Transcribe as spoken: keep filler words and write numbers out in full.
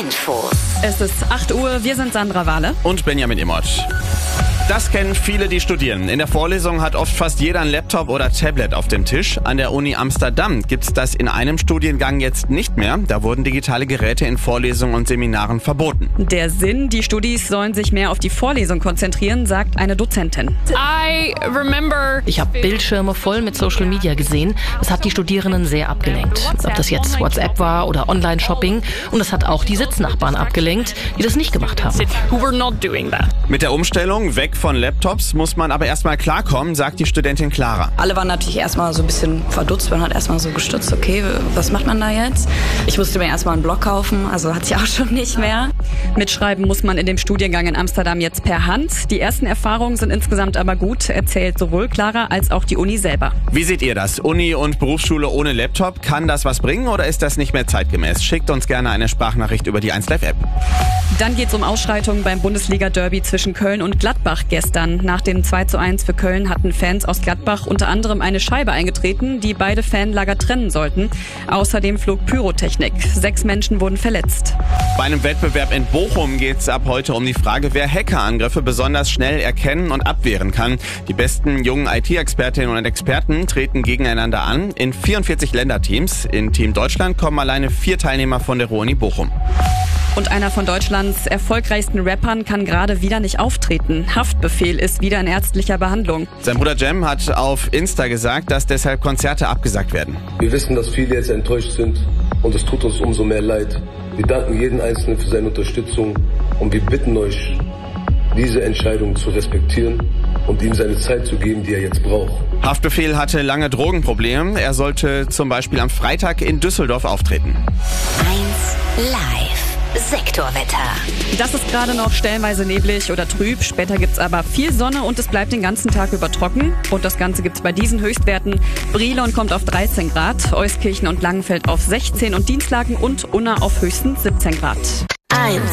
Infos. Es ist acht Uhr, wir sind Sandra Wahle und Benjamin Immert. Das kennen viele, die studieren. In der Vorlesung hat oft fast jeder ein Laptop oder Tablet auf dem Tisch. An der Uni Amsterdam gibt's das in einem Studiengang jetzt nicht mehr. Da wurden digitale Geräte in Vorlesungen und Seminaren verboten. Der Sinn, die Studis sollen sich mehr auf die Vorlesung konzentrieren, sagt eine Dozentin. I remember Ich habe Bildschirme voll mit Social Media gesehen. Das hat die Studierenden sehr abgelenkt. Ob das jetzt WhatsApp war oder Online-Shopping. Und es hat auch die Sitznachbarn abgelenkt, die das nicht gemacht haben. who were not doing that. Mit der Umstellung weg von Laptops muss man aber erstmal klarkommen, sagt die Studentin Clara. Alle waren natürlich erstmal so ein bisschen verdutzt, man hat erstmal so gestutzt, okay, was macht man da jetzt? Ich musste mir erstmal einen Block kaufen, also hatte ich auch schon nicht mehr. Mitschreiben muss man in dem Studiengang in Amsterdam jetzt per Hand. Die ersten Erfahrungen sind insgesamt aber gut, erzählt sowohl Clara als auch die Uni selber. Wie seht ihr das? Uni und Berufsschule ohne Laptop, kann das was bringen oder ist das nicht mehr zeitgemäß? Schickt uns gerne eine Sprachnachricht über die eins Live App. Dann geht's um Ausschreitungen beim Bundesliga-Derby zwischen Köln und Gladbach gestern. Nach dem zwei zu eins für Köln hatten Fans aus Gladbach unter anderem eine Scheibe eingetreten, die beide Fanlager trennen sollten. Außerdem flog Pyrotechnik. Sechs Menschen wurden verletzt. Bei einem Wettbewerb in Bochum geht's ab heute um die Frage, wer Hackerangriffe besonders schnell erkennen und abwehren kann. Die besten jungen I T-Expertinnen und Experten treten gegeneinander an in vierundvierzig Länderteams. In Team Deutschland kommen alleine vier Teilnehmer von der Ruhr-Uni Bochum. Und einer von Deutschlands erfolgreichsten Rappern kann gerade wieder nicht auftreten. Haftbefehl ist wieder in ärztlicher Behandlung. Sein Bruder Jem hat auf Insta gesagt, dass deshalb Konzerte abgesagt werden. Wir wissen, dass viele jetzt enttäuscht sind und es tut uns umso mehr leid. Wir danken jedem Einzelnen für seine Unterstützung und wir bitten euch, diese Entscheidung zu respektieren und ihm seine Zeit zu geben, die er jetzt braucht. Haftbefehl hatte lange Drogenprobleme. Er sollte zum Beispiel am Freitag in Düsseldorf auftreten. eins Live. Sektorwetter. Das ist gerade noch stellenweise neblig oder trüb. Später gibt's aber viel Sonne und es bleibt den ganzen Tag über trocken. Und das Ganze gibt's bei diesen Höchstwerten. Brilon kommt auf dreizehn Grad, Euskirchen und Langenfeld auf sechzehn und Dienstlaken und Unna auf höchstens siebzehn Grad. eins